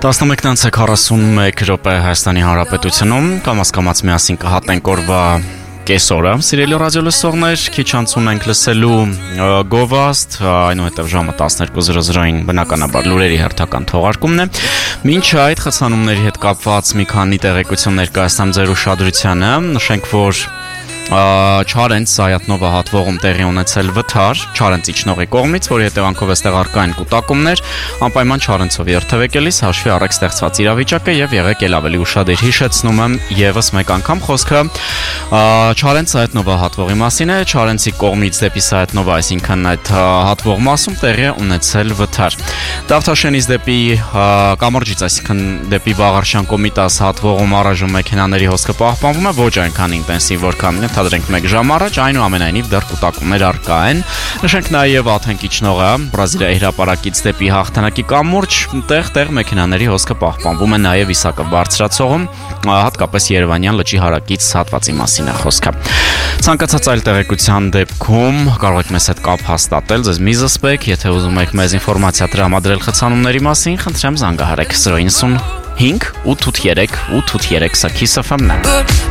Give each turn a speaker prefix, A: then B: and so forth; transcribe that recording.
A: 11:41 րոպե Հայաստանի Հանրապետությունում կամաց միասին կհատենք օրվա կեսօրը, սիրելի ռադիոլսողներ, քիչ անցում ենք լսելու գովաստ, այնուհետև ժամը 12:00-ին բնականաբար լուրերի հերթական թողարկումն է։ Մինչ այդ խցանումների հետ կապված մի քանի տեղեկություններ կայացնեմ ձեր ուշադրությանը, նշենք, որ Չարենց Զայատնովա հատվողում տեղի ունեցել վթար Չարենց իջնողի կողմից, որի հետևանքով այստեղ առկա են կուտակումներ, անպայման Չարենցով երթևեկելիս հաշվի առեք ստեղծված իրավիճակը եւ եղեք ել ավելի ուշադիր։ Հիշեցնում եմ եւս մեկ անգամ խոսքը Չարենց Զայատնովա հատվողի մասին է, Չարենցի կողմից դեպի Զայատնովա, այսինքն այդ հատվող մասում տեղի է ունեցել վթար։ Դավթաշենից դեպի Կամրջից, այսինքն դեպի Վաղարշան Կոմիտաս հատվողում առայժմ մեքենաների հոսքը պահպանվում է, ոչ այնքան ինտենսիվ, որքան Թադրենք մեկ ժամ առաջ, այնուամենայնիվ դեռ կուտակումներ առկա են։ Նշենք նաև Աթենք իջնողը Բրազիլիայի հրապարակից դեպի Հաղթանակի կամուրջ, տեղ մեքենաների հոսքը պահպանվում է նաև Իսակը բարձրացողում, հատկապես Երևանյան լճի հարակից հատվածի մասին է խոսքը։ Ցանկացած այլ տեղեկության դեպքում կարող եք մեզ հետ կապ հաստատել, ձեզ մի զսպեք, եթե ուզում եք մեզ ինֆորմացիա տրամադրել խցանումների մասին, խնդրեմ զանգահարեք 095 883 883 սա Kiss FM-ն է։